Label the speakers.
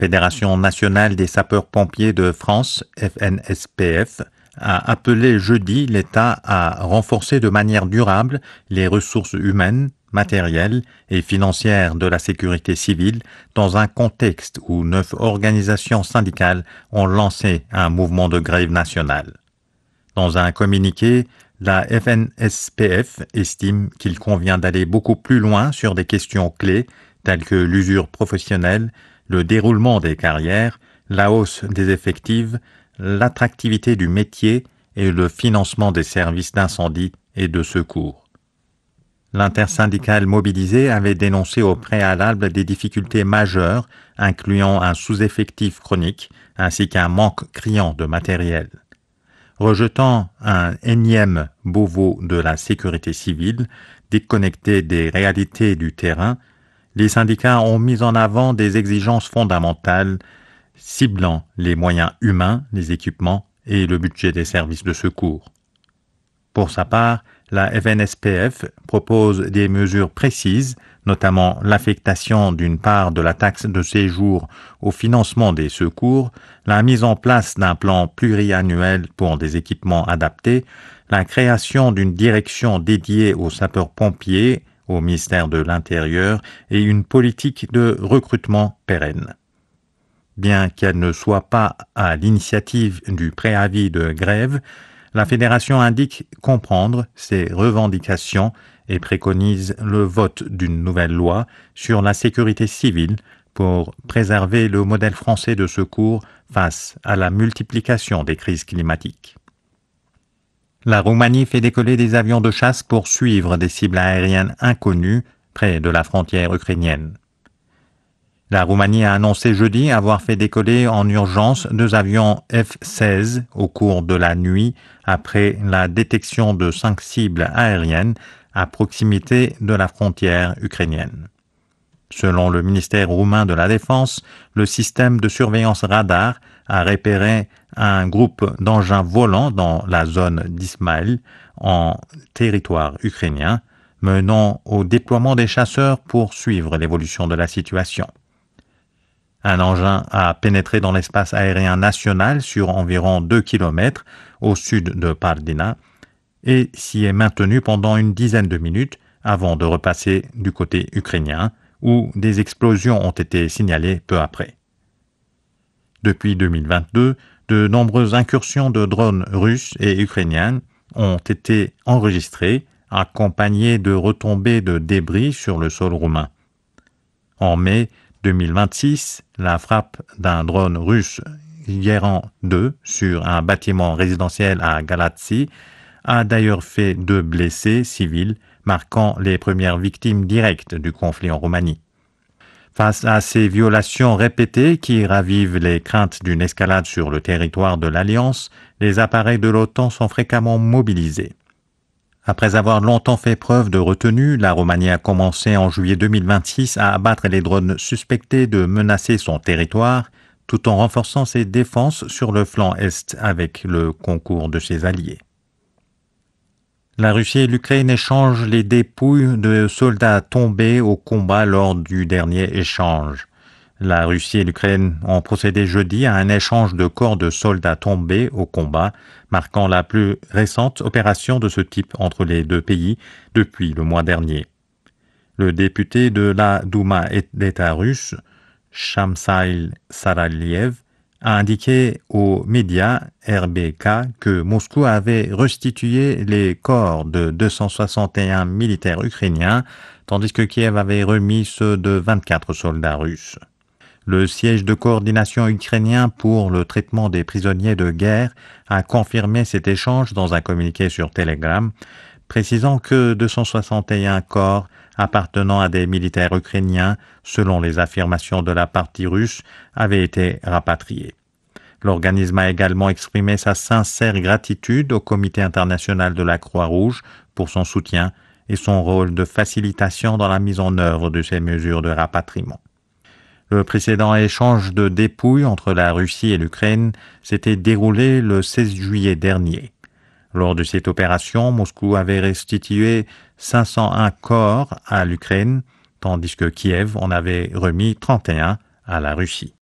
Speaker 1: Fédération nationale des sapeurs-pompiers de France, FNSPF, a appelé jeudi l'État à renforcer de manière durable les ressources humaines, matérielles et financières de la sécurité civile dans un contexte où 9 organisations syndicales ont lancé un mouvement de grève nationale. Dans un communiqué, la FNSPF estime qu'il convient d'aller beaucoup plus loin sur des questions clés telles que l'usure professionnelle, le déroulement des carrières, la hausse des effectifs, l'attractivité du métier et le financement des services d'incendie et de secours. L'intersyndicale mobilisée avait dénoncé au préalable des difficultés majeures, incluant un sous-effectif chronique ainsi qu'un manque criant de matériel. Rejetant un énième Beauvau de la sécurité civile, déconnecté des réalités du terrain, les syndicats ont mis en avant des exigences fondamentales ciblant les moyens humains, les équipements et le budget des services de secours. Pour sa part, la FNSPF propose des mesures précises, notamment l'affectation d'une part de la taxe de séjour au financement des secours, la mise en place d'un plan pluriannuel pour des équipements adaptés, la création d'une direction dédiée aux sapeurs-pompiers au ministère de l'Intérieur et une politique de recrutement pérenne. Bien qu'elle ne soit pas à l'initiative du préavis de grève, la Fédération indique comprendre ces revendications et préconise le vote d'une nouvelle loi sur la sécurité civile pour préserver le modèle français de secours face à la multiplication des crises climatiques. La Roumanie fait décoller des avions de chasse pour suivre des cibles aériennes inconnues près de la frontière ukrainienne. La Roumanie a annoncé jeudi avoir fait décoller en urgence 2 avions F-16 au cours de la nuit après la détection de 5 cibles aériennes à proximité de la frontière ukrainienne. Selon le ministère roumain de la Défense, le système de surveillance radar a repéré un groupe d'engins volants dans la zone d'Ismail, en territoire ukrainien, menant au déploiement des chasseurs pour suivre l'évolution de la situation. Un engin a pénétré dans l'espace aérien national sur environ 2 km au sud de Pardina et s'y est maintenu pendant une dizaine de minutes avant de repasser du côté ukrainien, où des explosions ont été signalées peu après. Depuis 2022, de nombreuses incursions de drones russes et ukrainiens ont été enregistrées, accompagnées de retombées de débris sur le sol roumain. En mai 2026, la frappe d'un drone russe Guerran 2 sur un bâtiment résidentiel à Galați a d'ailleurs fait 2 blessés civils, marquant les premières victimes directes du conflit en Roumanie. Face à ces violations répétées qui ravivent les craintes d'une escalade sur le territoire de l'Alliance, les appareils de l'OTAN sont fréquemment mobilisés. Après avoir longtemps fait preuve de retenue, la Roumanie a commencé en juillet 2026 à abattre les drones suspectés de menacer son territoire, tout en renforçant ses défenses sur le flanc est avec le concours de ses alliés. La Russie et l'Ukraine échangent les dépouilles de soldats tombés au combat lors du dernier échange. La Russie et l'Ukraine ont procédé jeudi à un échange de corps de soldats tombés au combat, marquant la plus récente opération de ce type entre les 2 pays depuis le mois dernier. Le député de la Douma d'État russe, Shamsail Saraliev, a indiqué aux médias RBK que Moscou avait restitué les corps de 261 militaires ukrainiens, tandis que Kiev avait remis ceux de 24 soldats russes. Le siège de coordination ukrainien pour le traitement des prisonniers de guerre a confirmé cet échange dans un communiqué sur Telegram, précisant que 261 corps appartenant à des militaires ukrainiens, selon les affirmations de la partie russe, avaient été rapatriés. L'organisme a également exprimé sa sincère gratitude au Comité international de la Croix-Rouge pour son soutien et son rôle de facilitation dans la mise en œuvre de ces mesures de rapatriement. Le précédent échange de dépouilles entre la Russie et l'Ukraine s'était déroulé le 16 juillet dernier. Lors de cette opération, Moscou avait restitué 501 corps à l'Ukraine, tandis que Kiev en avait remis 31 à la Russie.